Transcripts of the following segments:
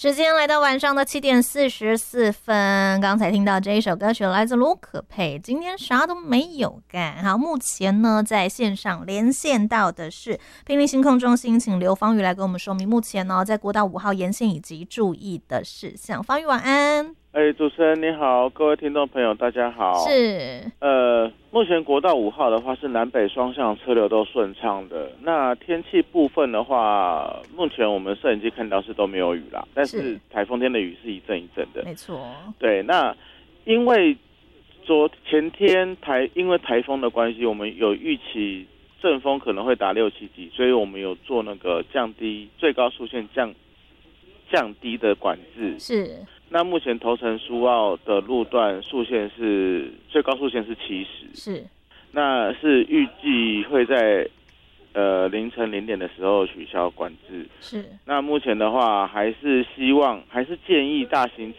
时间来到晚上的7:44，刚才听到这一首歌曲来自卢可佩，今天啥都没有干。好，目前呢在线上连线到的是屏林新控中心，请刘芳瑜来跟我们说明目前呢在国道5号沿线以及注意的事项。芳瑜晚安。 主持人你好，各位听众朋友大家好。 是， 目前国道5号的话是南北双向车流都顺畅的。那天气部分的话，目前我们摄影机看到是都没有雨啦，但是台风天的雨是一阵一阵的。 没错。 对，那因为前天因为台风的关系，我们有预期阵风可能会达6、7级，所以我们有做那个降低最高速限降低的管制。 是。 那目前头城苏澳的路段速限是最高速限是70， 是， 那是预计会在凌晨0点的时候取消管制。 是， 那目前的话还是建议大型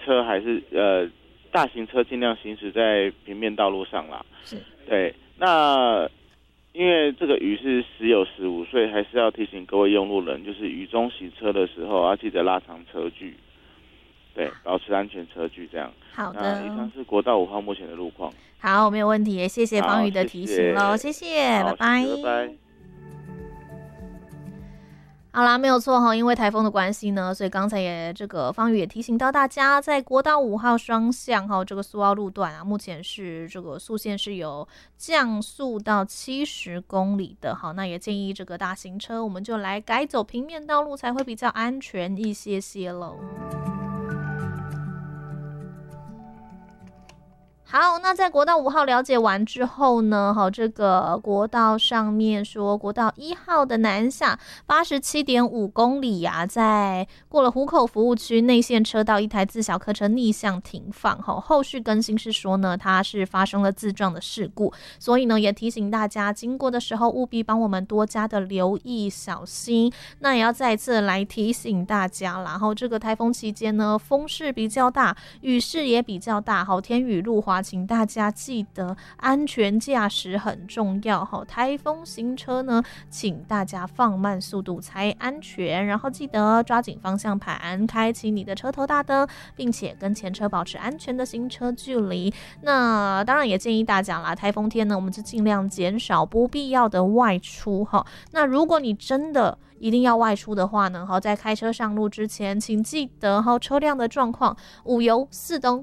车尽量行驶在平面道路上啦。 是， 对，那因为这个雨是时有时无，所以还是要提醒各位用路人，就是雨中行车的时候要记得拉长车距。对，保持安全车距这样。 好的。 那以上是国道5号目前的路况。 好，没有问题，谢谢芳瑜的提醒咯，谢谢，拜拜。 拜拜。 好啦，没有错哈，因为台风的关系呢，所以刚才这个芳瑜也提醒到大家，在国道5号双向哈这个苏澳路段啊，目前是这个速限是有降速到70公里的。好，那也建议这个大型车我们就来改走平面道路，才会比较安全一些喽。好，那在国道5号了解完之后呢，好，这个国道上面说国道1号的南下87.5公里呀，在过了湖口服务区内线车道，一台自小客车逆向停放，后续更新是说呢，它是发生了自撞的事故，所以呢也提醒大家经过的时候务必帮我们多加的留意小心。那也要再次来提醒大家啦，然后这个台风期间呢风势比较大，雨势也比较大，好，天雨路滑，请大家记得安全驾驶很重要。台风行车呢，请大家放慢速度才安全，然后记得抓紧方向盘，开启你的车头大灯，并且跟前车保持安全的行车距离。那当然也建议大家啦，台风天呢，我们就尽量减少不必要的外出。那如果你真的一定要外出的话呢，在开车上路之前，请记得车辆的状况，5油4灯